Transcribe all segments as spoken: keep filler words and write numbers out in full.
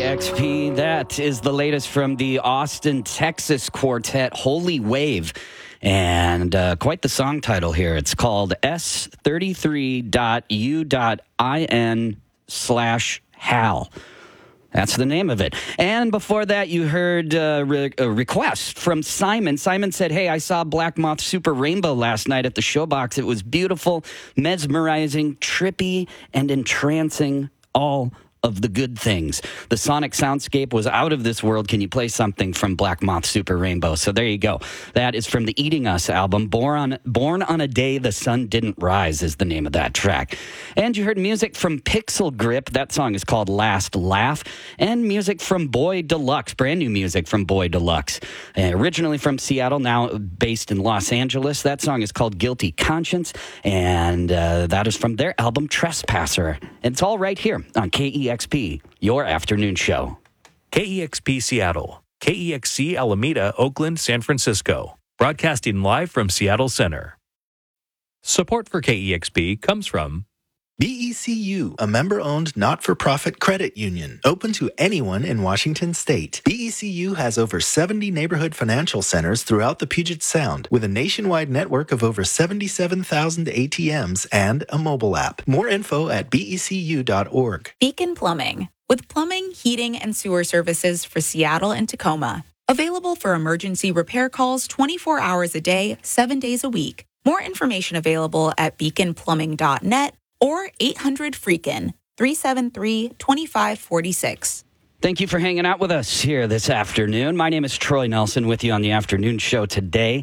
X P. That is the latest from the Austin, Texas quartet, Holy Wave. And uh, quite the song title here. It's called S thirty-three dot U dot I N slash Hal. That's the name of it. And before that, you heard uh, re- a request from Simon. Simon said, hey, I saw Black Moth Super Rainbow last night at the Showbox. It was beautiful, mesmerizing, trippy, and entrancing, all of the good things. The sonic soundscape was out of this world. Can you play something from Black Moth Super Rainbow? So there you go. That is from the Eating Us album. Born on, Born on a Day the Sun Didn't Rise is the name of that track. And you heard music from Pixel Grip. That song is called Last Laugh. And music from Boy Deluxe, brand new music from Boy Deluxe. Uh, originally from Seattle, now based in Los Angeles. That song is called Guilty Conscience. And uh, that is from their album Trespasser. And it's all right here on K E X P, your afternoon show. K E X P Seattle, K E X C Alameda, Oakland, San Francisco. Broadcasting live from Seattle Center. Support for K E X P comes from B E C U, a member-owned not-for-profit credit union, open to anyone in Washington state. B E C U has over seventy neighborhood financial centers throughout the Puget Sound, with a nationwide network of over seventy-seven thousand A T Ms and a mobile app. More info at B E C U dot org. Beacon Plumbing, with plumbing, heating, and sewer services for Seattle and Tacoma. Available for emergency repair calls twenty-four hours a day, seven days a week. More information available at beacon plumbing dot net or eight hundred freakin, three seven three, two five four six. Thank you for hanging out with us here this afternoon. My name is Troy Nelson with you on the afternoon show today,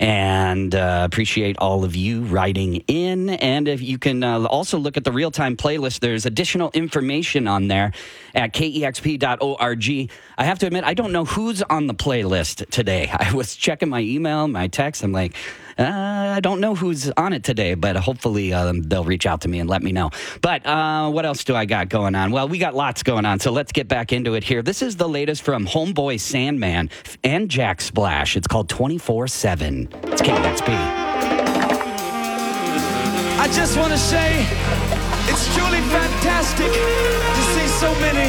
and uh, appreciate all of you writing in. And if you can uh, also look at the real-time playlist, there's additional information on there at K E X P dot org. I have to admit, I don't know who's on the playlist today. I was checking my email, my text. I'm like, Uh, I don't know who's on it today, but hopefully um, they'll reach out to me and let me know. But uh, what else do I got going on? Well, we got lots going on, so let's get back into it here. This is the latest from Homeboy Sandman and Jack Splash. It's called twenty-four seven. It's K X P. I just want to say it's truly fantastic to see so many